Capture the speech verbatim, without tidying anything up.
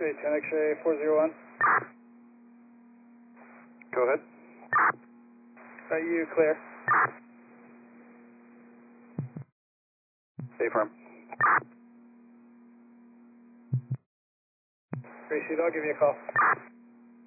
Great, ten X-ray four zero one. Go ahead. Are you clear? Stay firm. Great, I'll give you a call.